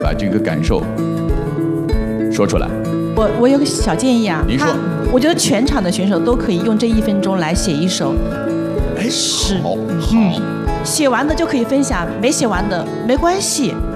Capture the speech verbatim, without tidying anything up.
把这个感受说出来。 我我有个小建议啊， 您说， 我觉得全场的选手都可以用这一分钟来写一首诗。 好，好， 嗯，写完的就可以分享，没写完的没关系。